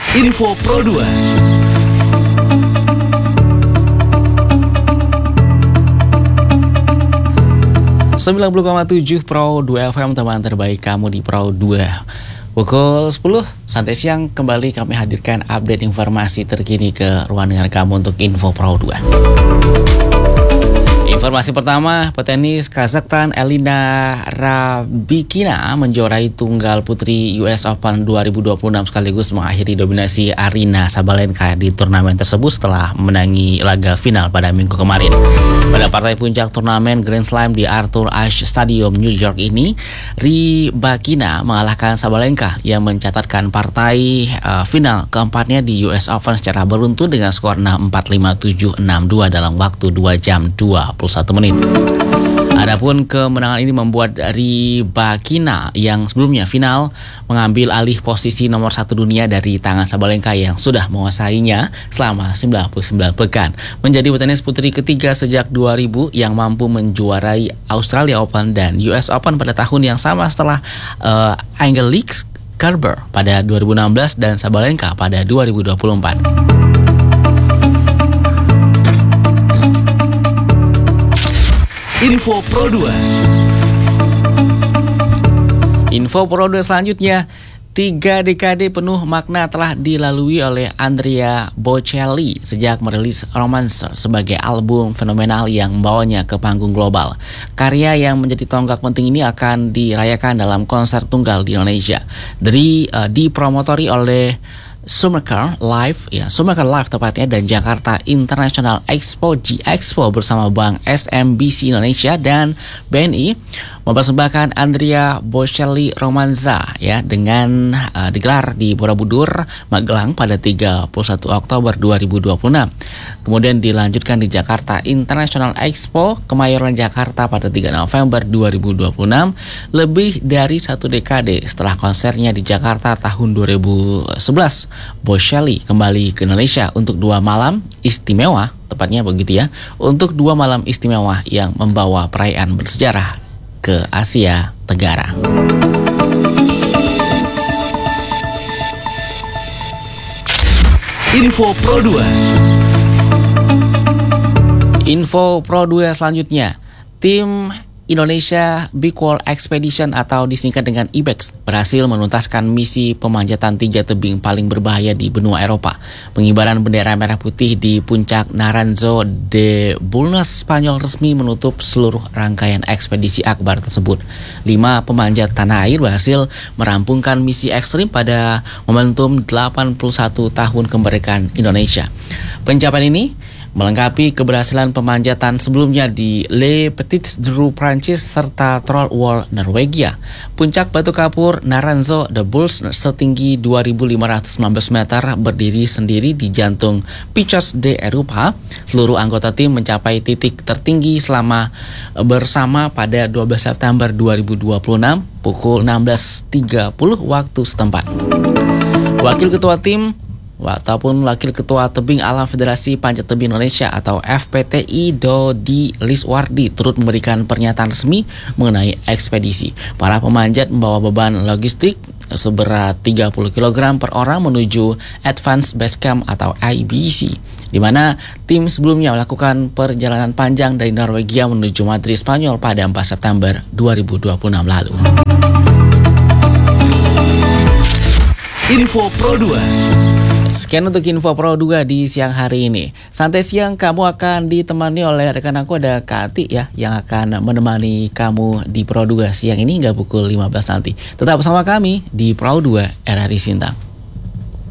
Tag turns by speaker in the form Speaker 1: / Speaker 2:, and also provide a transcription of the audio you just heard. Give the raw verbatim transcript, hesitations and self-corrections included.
Speaker 1: Info Pro dua. sembilan puluh koma tujuh Pro dua F M, teman terbaik kamu di Pro dua. Pukul sepuluh, santai siang, kembali kami hadirkan update informasi terkini ke ruang dengar kamu untuk Info Pro dua. Informasi pertama, petenis Kazakhstan Elina Rybakina menjuarai tunggal putri U S Open dua ribu dua puluh enam sekaligus mengakhiri dominasi Aryna Sabalenka di turnamen tersebut setelah menangi laga final pada minggu kemarin. Pada partai puncak turnamen Grand Slam di Arthur Ashe Stadium, New York ini, Rybakina mengalahkan Sabalenka yang mencatatkan partai uh, final keempatnya di U S Open secara beruntun dengan skor enam empat, lima tujuh, enam dua dalam waktu dua jam dua puluh satu menit. Adapun kemenangan ini membuat Rybakina yang sebelumnya final mengambil alih posisi nomor satu dunia dari tangan Sabalenka yang sudah menguasainya selama sembilan puluh sembilan pekan. Menjadi petenis putri ketiga sejak dua ribu yang mampu menjuarai Australia Open dan U S Open pada tahun yang sama setelah uh, Angelique Kerber pada dua ribu enam belas dan Sabalenka pada dua ribu dua puluh empat. Info Pro dua. Info Pro dua selanjutnya, tiga dekade penuh makna telah dilalui oleh Andrea Bocelli sejak merilis Romancer sebagai album fenomenal yang membawanya ke panggung global. Karya yang menjadi tonggak penting ini akan dirayakan dalam konser tunggal di Indonesia. Dari uh, dipromotori oleh Summercar Live, ya Summercar Live tepatnya, dan Jakarta International Expo G Expo bersama Bank S M B C Indonesia dan B N I mempersembahkan Andrea Bocelli Romanza ya dengan uh, digelar di Borobudur, Magelang pada tiga puluh satu Oktober dua ribu dua puluh enam. Kemudian dilanjutkan di Jakarta International Expo Kemayoran Jakarta pada tiga November dua ribu dua puluh enam. Lebih dari satu dekade setelah konsernya di Jakarta tahun dua ribu sebelas, Bocelli kembali ke Indonesia untuk dua malam istimewa, tepatnya begitu ya, untuk dua malam istimewa yang membawa perayaan bersejarah ke Asia Tenggara. Info Pro dua. Info Pro dua selanjutnya, tim Indonesia Big Wall Expedition atau disingkat dengan I B E X berhasil menuntaskan misi pemanjatan tiga tebing paling berbahaya di benua Eropa. Pengibaran bendera merah putih di puncak Naranjo de Bulnes, Spanyol resmi menutup seluruh rangkaian ekspedisi akbar tersebut. Lima pemanjat tanah air berhasil merampungkan misi ekstrim pada momentum delapan puluh satu tahun kemerdekaan Indonesia. Pencapaian ini melengkapi keberhasilan pemanjatan sebelumnya di Les Petits Dreux Prancis serta Troll Wall Norwegia. Puncak Batu Kapur Naranjo de Bulnes setinggi dua ribu lima ratus sembilan belas meter berdiri sendiri di jantung Picos de Eropa. Seluruh anggota tim mencapai titik tertinggi selama bersama pada dua belas September dua ribu dua puluh enam pukul enam belas tiga puluh waktu setempat. Wakil Ketua Tim ataupun Wakil Ketua Tebing Alam Federasi Panjat Tebing Indonesia atau F P T I Dodi Liswardi turut memberikan pernyataan resmi mengenai ekspedisi. Para pemanjat membawa beban logistik seberat tiga puluh kilogram per orang menuju Advanced Base Camp atau I B C, di mana tim sebelumnya melakukan perjalanan panjang dari Norwegia menuju Madrid, Spanyol pada empat September dua ribu dua puluh enam lalu. Info Pro dua. Sekian untuk Info Pro dua di siang hari ini. Santai siang kamu akan ditemani oleh rekan aku, ada Kak Ati ya, yang akan menemani kamu di Pro dua siang ini hingga pukul lima belas nanti. Tetap bersama kami di Pro dua R R I Sintang.